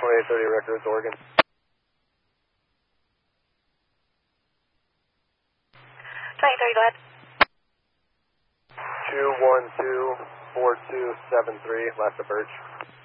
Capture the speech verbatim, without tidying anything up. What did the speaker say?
runway thirty Records, Oregon. twenty thirty, go ahead. two one two four two seven three, last approach.